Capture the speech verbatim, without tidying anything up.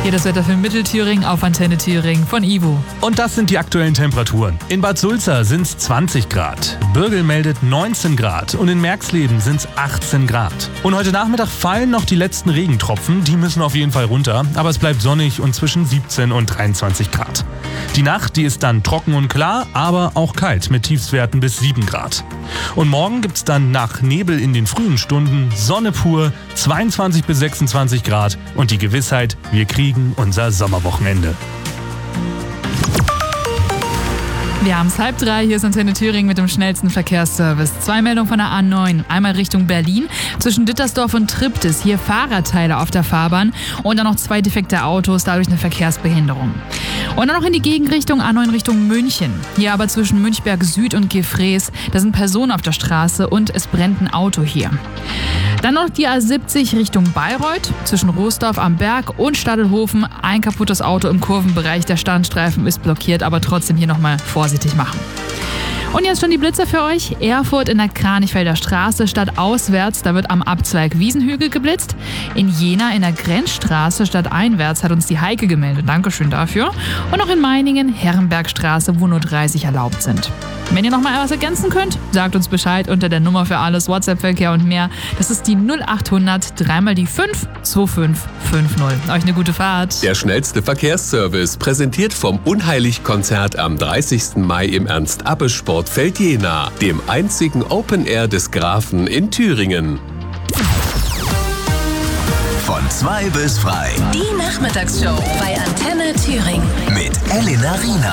Hier das Wetter für Mittelthüringen auf Antenne Thüringen von Ivo. Und das sind die aktuellen Temperaturen. In Bad Sulza sind es zwanzig Grad, Bürgel meldet neunzehn Grad und in Merxleben sind es achtzehn Grad. Und heute Nachmittag fallen noch die letzten Regentropfen, die müssen auf jeden Fall runter, aber es bleibt sonnig und zwischen siebzehn und dreiundzwanzig Grad. Die Nacht, die ist dann trocken und klar, aber auch kalt mit Tiefstwerten bis sieben Grad. Und morgen gibt es dann nach Nebel in den frühen Stunden Sonne pur, zweiundzwanzig bis sechsundzwanzig Grad und die Gewissheit, wir kriegen unser Sommerwochenende. Wir haben es halb drei, hier ist Antenne Thüringen mit dem schnellsten Verkehrsservice. Zwei Meldungen von der A neun. Einmal Richtung Berlin, zwischen Dittersdorf und Triptis. Hier Fahrradteile auf der Fahrbahn und dann noch zwei defekte Autos, dadurch eine Verkehrsbehinderung. Und dann noch in die Gegenrichtung A neun Richtung München. Hier aber zwischen Münchberg Süd und Gefrees. Da sind Personen auf der Straße und es brennt ein Auto hier. Dann noch die A siebzig Richtung Bayreuth, zwischen Roosdorf am Berg und Stadelhofen. Ein kaputtes Auto im Kurvenbereich, der Standstreifen ist blockiert, aber trotzdem hier nochmal vorsichtig machen. Und jetzt schon die Blitzer für euch. Erfurt in der Kranichfelder Straße stadtauswärts, da wird am Abzweig Wiesenhügel geblitzt. In Jena in der Grenzstraße stadteinwärts hat uns die Heike gemeldet. Dankeschön dafür. Und noch in Meiningen Herrenbergstraße, wo nur dreißig erlaubt sind. Wenn ihr noch mal was ergänzen könnt, sagt uns Bescheid unter der Nummer für alles, WhatsApp-Verkehr und mehr. Das ist die null achthundert drei mal die fünf zwei fünf fünf null. Euch eine gute Fahrt. Der schnellste Verkehrsservice, präsentiert vom Unheilig-Konzert am dreißigsten Mai im Ernst-Abbe-Sportfeld Jena, dem einzigen Open Air des Grafen in Thüringen. Von zwei bis frei. Die Nachmittagsshow bei Antenne Thüringen. Mit Elena Riener.